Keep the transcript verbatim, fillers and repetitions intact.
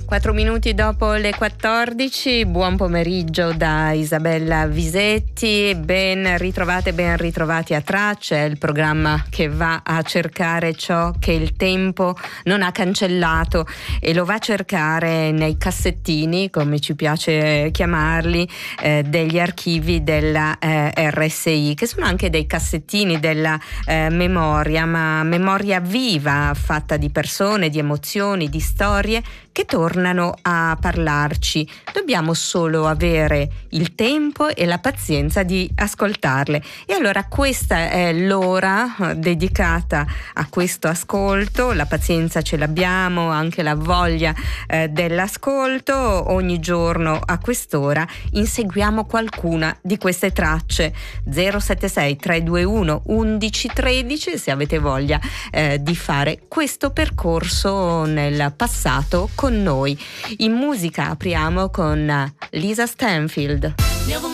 Quattro minuti dopo le quattordici, buon pomeriggio da Isabella Visetti, ben ritrovate, ben ritrovati a Tracce, il programma che va a cercare ciò che il tempo non ha cancellato e lo va a cercare nei cassettini, come ci piace chiamarli, eh, degli archivi della eh, R S I, che sono anche dei cassettini della eh, memoria, ma memoria viva, fatta di persone, di emozioni, di storie che tornano a parlarci. Dobbiamo solo avere il tempo e la pazienza di ascoltarle. E allora questa è l'ora dedicata a questo ascolto. La pazienza ce l'abbiamo, anche la voglia eh, dell'ascolto. Ogni giorno a quest'ora inseguiamo qualcuna di queste tracce. zero sette sei tre due uno undici tredici se avete voglia eh, di fare questo percorso nel passato con noi. In musica apriamo con Lisa Stanfield.